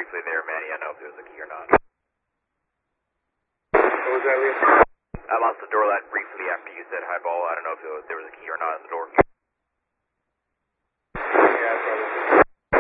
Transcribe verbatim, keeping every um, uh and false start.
briefly there, Manny. I don't know if there was a key or not. What was that, Liam? I lost the door lock briefly after you said hi, ball. I don't know if it was, there was a key or not in the door.